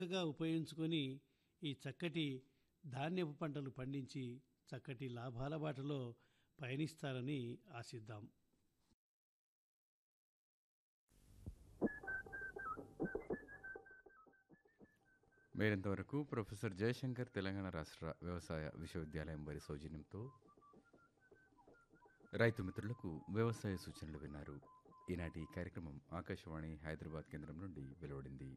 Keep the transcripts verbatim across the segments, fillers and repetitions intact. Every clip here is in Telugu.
చక్కగా ఉపయోగించుకొని ఈ చక్కటి ధాన్యపు పంటలు పండించి చక్కటి లాభాల బాటలో పయనిస్తారని ఆశిద్దాం. మీరింతవరకు ప్రొఫెసర్ జయశంకర్ తెలంగాణ రాష్ట్ర వ్యవసాయ విశ్వవిద్యాలయం వారి సౌజన్యంతో రైతు మిత్రులకు వ్యవసాయ సూచనలు విన్నారు. ఈనాటి కార్యక్రమం ఆకాశవాణి హైదరాబాద్ కేంద్రం నుండి వెలువడింది.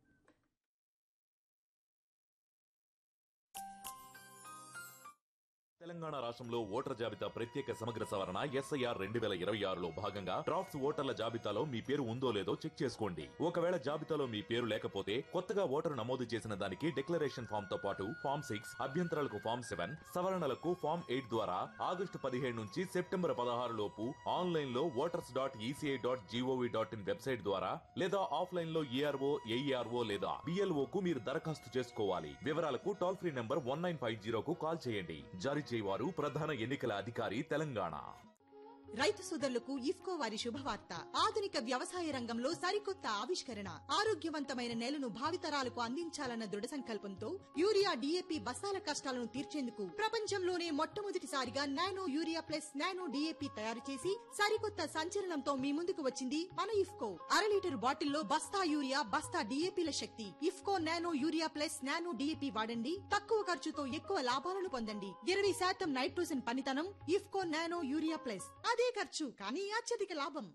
తెలంగాణ రాష్ట్రంలో ఓటర్ జాబితా ప్రత్యేక సమగ్ర సవరణ ఎస్ఐఆర్ రెండు వేల ఇరవై ఆరులో భాగంగా డ్రాఫ్ట్స్ ఓటర్ల జాబితాలో మీ పేరు ఉందో లేదో చెక్ చేసుకోండి. ఒకవేళ జాబితాలో మీ పేరు లేకపోతే కొత్తగా ఓటరు నమోదు చేసిన దానికి డిక్లరేషన్ ఫామ్ తో పాటు ఫామ్ సిక్స్ అభ్యంతరాలకు ఫామ్ సెవెన్ సవరణలకు ఫామ్ ఎయిట్ ద్వారా ఆగస్టు పదిహేడు నుంచి సెప్టెంబర్ పదహారు లోపు ఆన్లైన్ లో voters dot ECI dot GOV dot in website ద్వారా లేదా ఆఫ్లైన్ లో ఈఆర్ఓ ఏఈఆర్ఓ లేదా బిఎల్ఓ కు మీరు దరఖాస్తు చేసుకోవాలి. వివరాలకు toll free number one nine five జీరోకు call చేయండి. జారీ వారు ప్రధాన ఎన్నికల అధికారి తెలంగాణ. రైతు సోదరులకు ఇఫ్కో వారి శుభవార్త. ఆధునిక వ్యవసాయ రంగంలో సరికొత్త ఆవిష్కరణ, ఆరోగ్యవంతమైన నేలను భావితరాలకు అందించాలన్న దృఢ సంకల్పంతో యూరియా డిఏపి బస్తాల కష్టాలను తీర్చేందుకు ప్రపంచంలోనే మొట్టమొదటిసారిగా nano urea plus nano DAP తయారు చేసి సరికొత్త సంచలనంతో మీ ముందుకు వచ్చింది మన ఇఫ్కో. అర లీటర్ బాటిల్లో బస్తా యూరియా బస్తా డిఏపిల శక్తి. IFFCO nano urea plus nano DAP వాడండి. తక్కువ ఖర్చుతో ఎక్కువ లాభాలను పొందండి. ఇరవై శాతం నైట్రోజన్ పనితనం. IFFCO nano urea plus. అదే ఖర్చు కానీ అత్యధిక లాభం.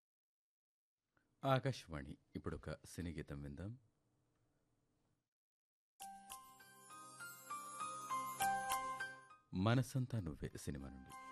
ఆకాశవాణి ఇప్పుడు ఒక సినీ గీతం విందాం. మనసంతా నువ్వే సినిమా నుండి.